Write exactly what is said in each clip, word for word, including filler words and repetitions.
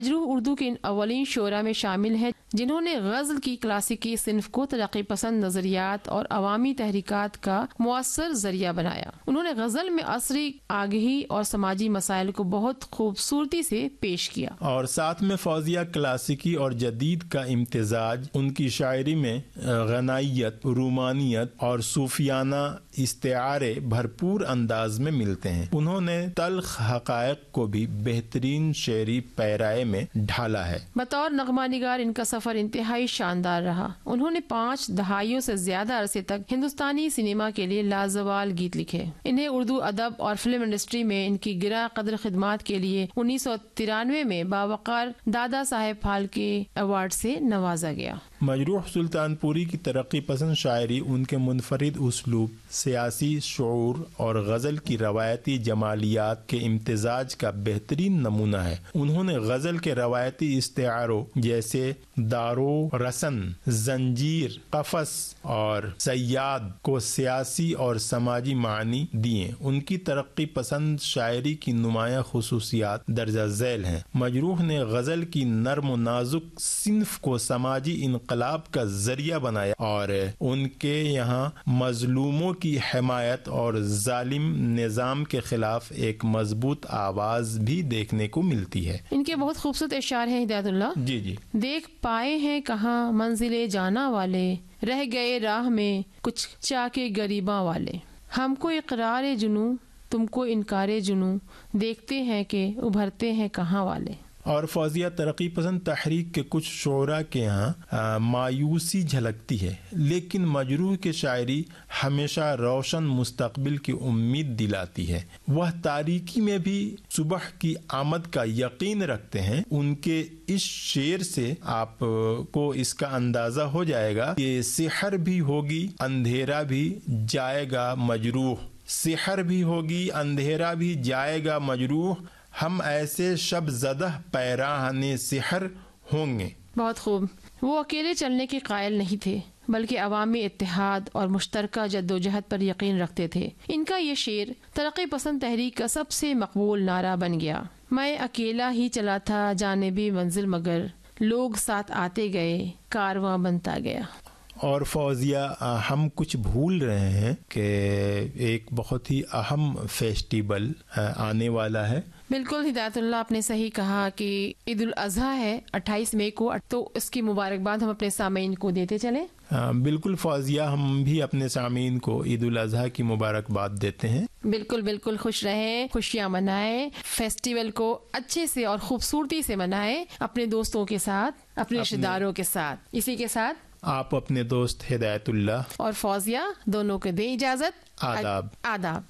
مجروح اردو کے ان اولین شعراء میں شامل ہیں جنہوں نے غزل کی کلاسیکی صنف کو ترقی پسند نظریات اور عوامی تحریکات کا مؤثر ذریعہ بنایا. انہوں نے غزل میں عصری آگہی اور سماجی مسائل کو بہت خوبصورتی سے پیش کیا. اور ساتھ میں فوزیہ کلاسیکی اور جدید کا امتزاج ان کی شاعری میں غنائیت، رومانیت اور صوفیانہ استعارے بھرپور انداز میں ملتے ہیں. انہوں نے تلخ حقائق کو بھی بہترین شعری پیرائے میں ڈھالا ہے. بطور نغمہ نگار ان کا سفر انتہائی شاندار رہا. انہوں نے پانچ دہائیوں سے زیادہ عرصے تک ہندوستانی سنیما کے لیے لازوال گیت لکھے. انہیں اردو ادب اور فلم انڈسٹری میں ان کی گراں قدر خدمات کے لیے انیس سو ترانوے میں باوقار دادا صاحب پھالکے ایوارڈ سے نوازا گیا. مجروح سلطان پوری کی ترقی پسند شاعری ان کے منفرد اسلوب، سیاسی شعور اور غزل کی روایتی جمالیات کے امتزاج کا بہترین نمونہ ہے. انہوں نے غزل کے روایتی استعاروں جیسے دارو، رسن، زنجیر، قفس اور صیاد کو سیاسی اور سماجی معنی دیے. ان کی ترقی پسند شاعری کی نمایاں خصوصیات درجہ ذیل ہیں. مجروح نے غزل کی نرم و نازک صنف کو سماجی انقلاب کا ذریعہ بنایا اور ان کے یہاں مظلوموں کی حمایت اور ظالم نظام کے خلاف ایک مضبوط آواز بھی دیکھنے کو ملتی ہے. ان کے بہت خوبصورت اشعار ہیں ہدایت اللہ. جی جی دیکھ پائے ہیں کہاں منزل جانا والے، رہ گئے راہ میں کچھ چاکے غریباں والے. ہم کو اقرار جنوں تم کو انکار جنوں، دیکھتے ہیں کہ ابھرتے ہیں کہاں والے. اور فوزیہ ترقی پسند تحریک کے کچھ شعراء کے یہاں مایوسی جھلکتی ہے، لیکن مجروح کی شاعری ہمیشہ روشن مستقبل کی امید دلاتی ہے. وہ تاریکی میں بھی صبح کی آمد کا یقین رکھتے ہیں. ان کے اس شعر سے آپ کو اس کا اندازہ ہو جائے گا کہ سحر بھی ہوگی اندھیرا بھی جائے گا مجروح، سحر بھی ہوگی اندھیرا بھی جائے گا مجروح، ہم ایسے شب زدہ پیراہن سحر ہوں گے. بہت خوب. وہ اکیلے چلنے کے قائل نہیں تھے بلکہ عوامی اتحاد اور مشترکہ جدوجہد پر یقین رکھتے تھے. ان کا یہ شعر ترقی پسند تحریک کا سب سے مقبول نعرہ بن گیا. میں اکیلا ہی چلا تھا جانبی منزل مگر، لوگ ساتھ آتے گئے کارواں بنتا گیا. اور فوزیہ ہم کچھ بھول رہے ہیں کہ ایک بہت ہی اہم فیسٹیول آنے والا ہے. بالکل ہدایت اللہ، آپ نے صحیح کہا کہ عید الاضحیٰ ہے اٹھائیس مئی کو، تو اس کی مبارکباد ہم اپنے سامعین کو دیتے چلیں. بالکل فوزیہ، ہم بھی اپنے سامعین کو عید الاضحیٰ کی مبارکباد دیتے ہیں. بالکل بالکل خوش رہیں، خوشیاں منائیں، فیسٹیول کو اچھے سے اور خوبصورتی سے منائیں اپنے دوستوں کے ساتھ، اپنے رشتہ داروں کے ساتھ. اسی کے ساتھ آپ اپنے دوست ہدایت اللہ اور فوزیہ دونوں کو دیں اجازت. آداب. آداب.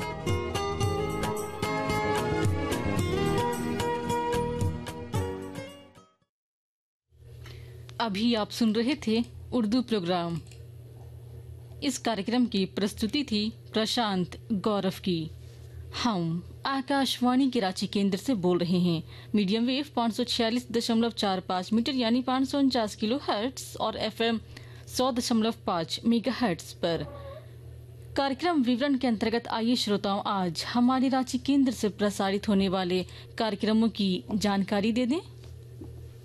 ابھی آپ سن رہے تھے اردو پروگرام. اس کارکرم کی پرستوتی تھی پرشانت گورو کی. ہم آکاش وانی کے راچی کیندر سے بول رہے ہیں. میڈیم ویو پانچ سو چھیالیس دشملو چار پانچ میٹر یعنی پانچ سو انچاس کلو ہرٹس اور ایف ایم سو دشملو پانچ میگا ہرٹس پر. کارکرم وورن کے انترگت آئیے شروتاؤں آج ہمارے راچی کیندر سے پرسارت ہونے والے کارکرموں کی جانکاری دے دیں.